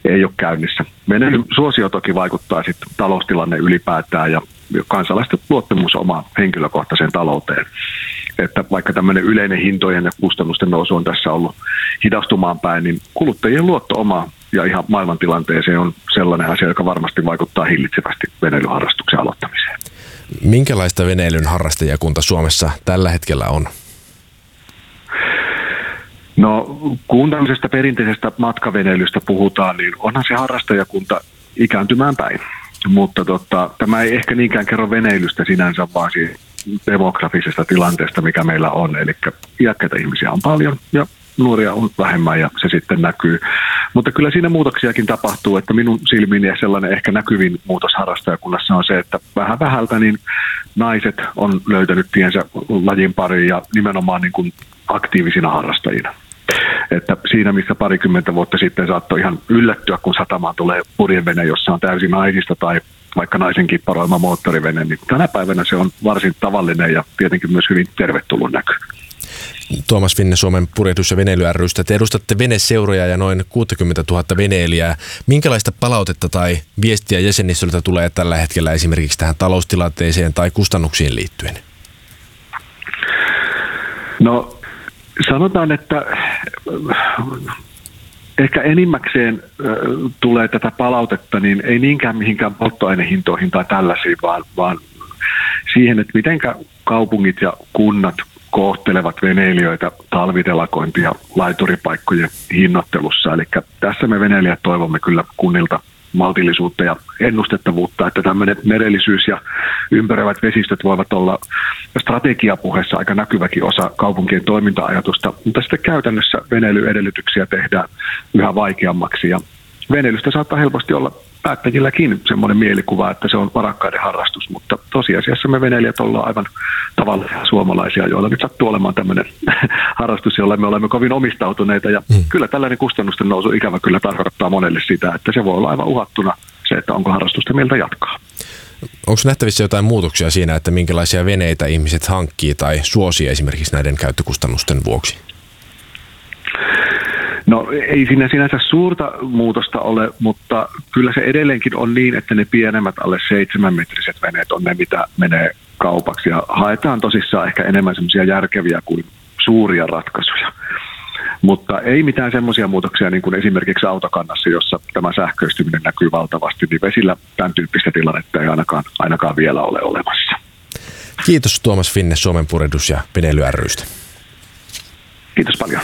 ei ole käynnissä. Veneilyn suosio toki vaikuttaa sitten taloustilanne ylipäätään ja kansalaisten luottamus omaan henkilökohtaiseen talouteen. Että vaikka tämmöinen yleinen hintojen ja kustannusten nousu on tässä ollut hidastumaan päin, niin kuluttajien luotto omaan ja ihan maailmantilanteeseen on sellainen asia, joka varmasti vaikuttaa hillitsevästi veneilyharrastuksen aloittamiseen. Minkälaista veneilyn harrastajakunta Suomessa tällä hetkellä on? No, kun tämmöisestä perinteisestä matkaveneilystä puhutaan, niin onhan se harrastajakunta ikääntymään päin. Mutta tämä ei ehkä niinkään kerro veneilystä sinänsä, vaan siitä demografisesta tilanteesta, mikä meillä on. Eli iäkkäitä ihmisiä on paljon ja nuoria on vähemmän ja se sitten näkyy. Mutta kyllä siinä muutoksiakin tapahtuu, että minun silmiini ja sellainen ehkä näkyvin muutos harrastajakunnassa on se, että vähän vähältä niin naiset on löytänyt tiensä lajin pariin ja nimenomaan niin kuin aktiivisina harrastajina. Että siinä, missä parikymmentä vuotta sitten saattoi ihan yllättyä, kun satamaan tulee purjevene, jossa on täysin naisista tai vaikka naisen kipparoima moottorivene, niin tänä päivänä se on varsin tavallinen ja tietenkin myös hyvin tervetullut näky. Tuomas Finne Suomen purjehdus- ja veneily ry:stä. Te edustatte veneseuroja ja noin 60 000 veneilijää. Minkälaista palautetta tai viestiä jäsenistöltä tulee tällä hetkellä esimerkiksi tähän taloustilanteeseen tai kustannuksiin liittyen? No sanotaan, että ehkä enimmäkseen tulee tätä palautetta, niin ei niinkään mihinkään polttoainehintoihin tai tällaisiin, vaan siihen, että mitenkä kaupungit ja kunnat kohtelevat veneilijöitä talvitelakointi- ja laituripaikkojen hinnoittelussa. Eli tässä me veneilijät toivomme kyllä kunnilta maltillisuutta ja ennustettavuutta, että tämmöinen merellisyys ja ympäröivät vesistöt voivat olla strategiapuheessa aika näkyväkin osa kaupunkien toiminta-ajatusta, mutta sitten käytännössä veneilyedellytyksiä tehdään yhä vaikeammaksi ja veneilystä saattaa helposti olla päättäjilläkin semmoinen mielikuva, että se on varakkaiden harrastus, mutta tosiasiassa me veneilijät ollaan aivan tavallisia suomalaisia, joilla nyt sattuu olemaan tämmöinen harrastus, jolla me olemme kovin omistautuneita ja kyllä tällainen kustannusten nousu ikävä kyllä tarkoittaa monelle sitä, että se voi olla aivan uhattuna se, että onko harrastusta mieltä jatkaa. Onko nähtävissä jotain muutoksia siinä, että minkälaisia veneitä ihmiset hankkii tai suosii esimerkiksi näiden käyttökustannusten vuoksi? No ei siinä sinänsä suurta muutosta ole, mutta kyllä se edelleenkin on niin, että ne pienemmät alle 7-metriset veneet on ne, mitä menee kaupaksi. Ja haetaan tosissaan ehkä enemmän semmoisia järkeviä kuin suuria ratkaisuja. Mutta ei mitään semmoisia muutoksia niin kuin esimerkiksi autokannassa, jossa tämä sähköistyminen näkyy valtavasti, niin vesillä tämän tyyppistä tilannetta ei ainakaan vielä ole olemassa. Kiitos Tuomas Finne Suomen purjehdus- ja veneily ry:stä. Kiitos paljon.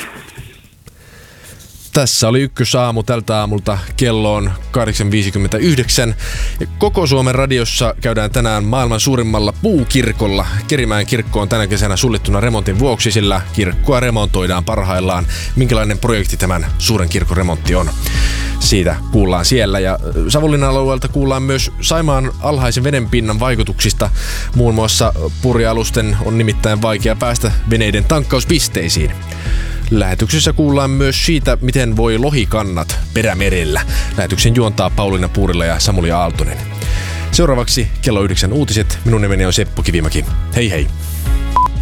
Tässä oli Ykkösaamu tältä aamulta. Kello on 8.59. Koko Suomen radiossa käydään tänään maailman suurimmalla puukirkolla. Kerimäen kirkko on tänä kesänä suljettuna remontin vuoksi, sillä kirkkoa remontoidaan parhaillaan. Minkälainen projekti tämän suuren kirkon remontti on? Siitä kuullaan siellä. Ja Savonlinnan alueelta kuullaan myös Saimaan alhaisen vedenpinnan vaikutuksista. Muun muassa purjealusten on nimittäin vaikea päästä veneiden tankkauspisteisiin. Lähetyksessä kuullaan myös siitä, miten voi lohikannat Perämerellä. Lähetyksen juontaa Pauliina Puurila ja Samuli Aaltonen. Seuraavaksi kello 9 uutiset. Minun nimeni on Seppo Kivimäki. Hei hei!